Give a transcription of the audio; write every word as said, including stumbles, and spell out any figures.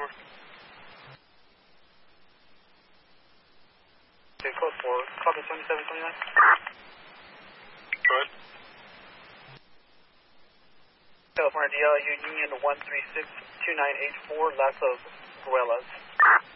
over. Okay, code four, copy twenty-seven twenty-nine. Go ahead. California D L U Union one three six two nine eight four, Las Gorillas.